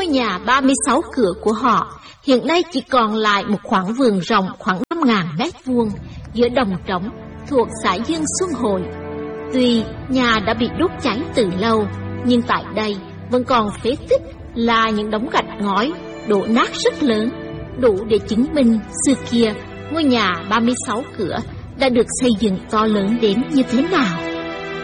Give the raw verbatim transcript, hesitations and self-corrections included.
ngôi nhà ba mươi sáu cửa của họ hiện nay chỉ còn lại một khoảng vườn rộng khoảng năm nghìn mét vuông giữa đồng trống thuộc xã Dương Xuân Hội. Tuy nhà đã bị đốt cháy từ lâu, nhưng tại đây vẫn còn phế tích là những đống gạch ngói đổ nát rất lớn, đủ để chứng minh xưa kia ngôi nhà ba mươi sáu cửa đã được xây dựng to lớn đến như thế nào.